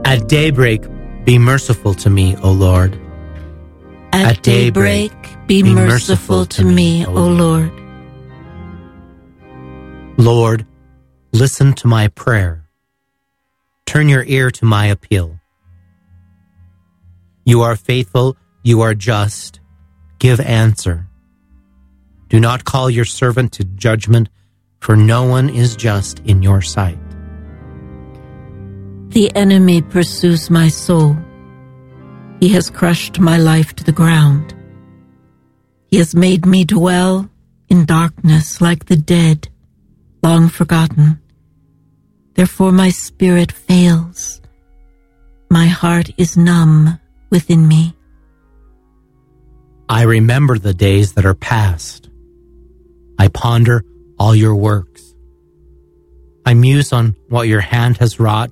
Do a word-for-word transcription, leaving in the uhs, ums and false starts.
At daybreak, be merciful to me, O Lord. At, At daybreak, be, be merciful, merciful to me, O Lord. Lord, listen to my prayer. Turn your ear to my appeal. You are faithful, you are just. Give answer. Do not call your servant to judgment, for no one is just in your sight. The enemy pursues my soul. He has crushed my life to the ground. He has made me dwell in darkness like the dead, long forgotten. Therefore my spirit fails. My heart is numb within me. I remember the days that are past. I ponder all your works. I muse on what your hand has wrought